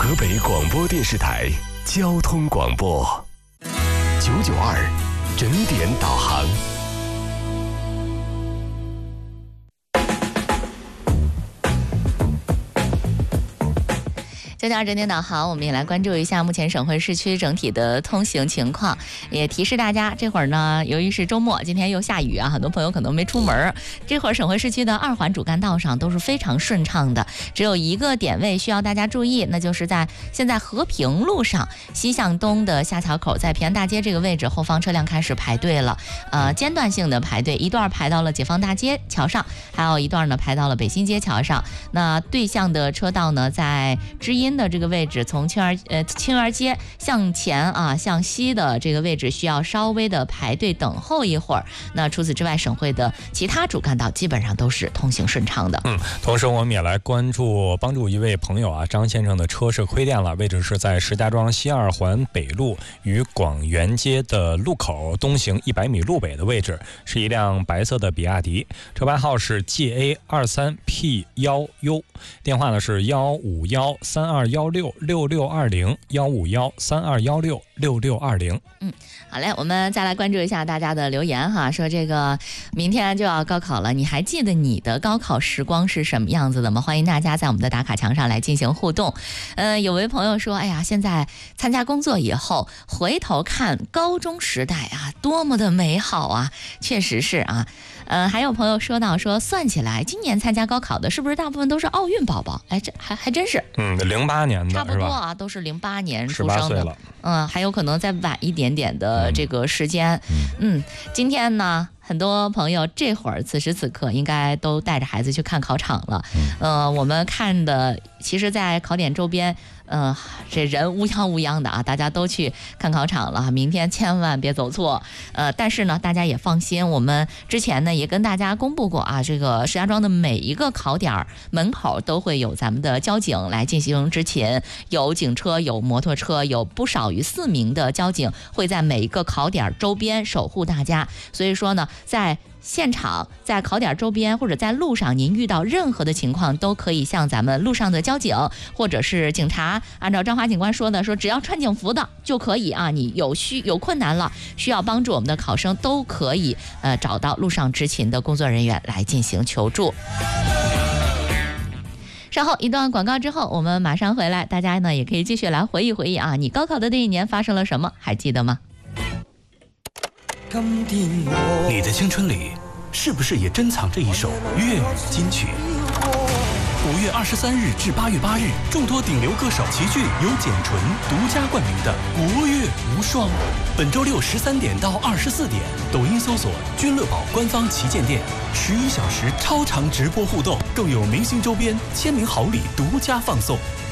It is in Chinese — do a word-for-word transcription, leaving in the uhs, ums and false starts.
河北广播电视台交通广播九九二整点导航。 九九二整点导航，我们也来关注一下目前省会市区整体的通行情况，也提示大家，这会儿呢，由于是周末，今天又下雨啊，很多朋友可能没出门。这会儿省会市区的二环主干道上都是非常顺畅的，只有一个点位需要大家注意，那就是在现在和平路上西向东的下桥口，在平安大街这个位置，后方车辆开始排队了，呃，间断性的排队，一段排到了解放大街桥上，还有一段呢排到了北新街桥上。那对向的车道呢，在知音的这个位置，从青儿呃青儿街向前啊向西的这个位置需要稍微的排队等候一会儿。那除此之外，省会的其他主干道基本上都是通行顺畅的。 嗯，同时我们也来关注帮助一位朋友啊，张先生的车是亏电了，位置是在石家庄西二环北路与广元街的路口东行一百米路北的位置，是一辆白色的比亚迪，车牌号是 G A 二三 P 一 U， 电话呢是幺五幺三二幺六六六二零幺五幺三二幺六六六二零。 嗯，好嘞，我们再来关注一下大家的留言哈，说这个明天就要高考了，你还记得你的高考时光是什么样子的吗？欢迎大家在我们的打卡墙上来进行互动。嗯、呃，有位朋友说，哎呀，现在参加工作以后，回头看高中时代啊，多么的美好啊！确实是啊。呃，还有朋友说到说，算起来，今年参加高考的是不是大部分都是奥运宝宝？哎，这还还真是。 嗯，零八年的差不多啊，都是零八年出生的。 了嗯，还有可能再晚一点点的这个时间。 嗯， 嗯今天呢，很多朋友这会儿此时此刻应该都带着孩子去看考场了。 嗯， 呃，我们看的，其实，在考点周边。嗯，这人乌泱乌泱的啊，大家都去看考场了，明天千万别走错。呃，但是呢，大家也放心，我们之前呢也跟大家公布过啊，这个石家庄的每一个考点门口都会有咱们的交警来进行执勤，有警车，有摩托车，有不少于四名的交警会在每一个考点周边守护大家。所以说呢，在现场在考点周边或者在路上，您遇到任何的情况都可以向咱们路上的交警或者是警察，按照张华警官说的，说只要穿警服的就可以啊，你有需有困难了，需要帮助我们的考生都可以呃找到路上执勤的工作人员来进行求助。稍后一段广告之后，我们马上回来，大家呢也可以继续来回忆回忆啊，你高考的那一年发生了什么，还记得吗？ 你的青春里是不是也珍藏着一首粤语金曲？五月二十三日至八月八日，众多顶流歌手齐聚，由简纯独家冠名的国乐无双。本周六十三点到二十四点，抖音搜索君乐宝官方旗舰店，十一小时超长直播互动，更有明星周边、签名好礼独家放送。